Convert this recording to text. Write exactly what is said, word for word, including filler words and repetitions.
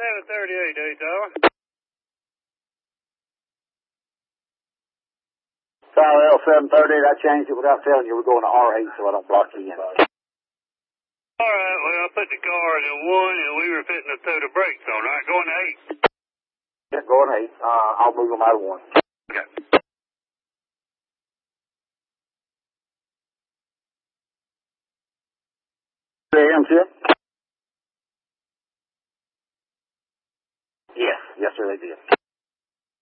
seven thirty-eight, Daytona. Sorry, L seven thirty-eight, I changed it without telling you we're going to R eight so I don't block you in. All right, well, I put the car in one and we were fitting to throw the brakes on, right? Going to eight. Yeah, going to eight. Uh, I'll move them out of one. Okay. three A M, Chip? Yes, yes, sir, they did.